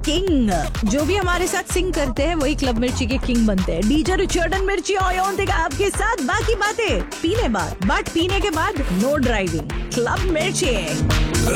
King. जो भी हमारे साथ सिंग करते हैं वही क्लब मिर्ची के किंग बनते हैं। डीजे रिचर्डन मिर्ची और आपके साथ बाकी बातें पीने बाद, बट पीने के बाद नो ड्राइविंग। क्लब मिर्ची।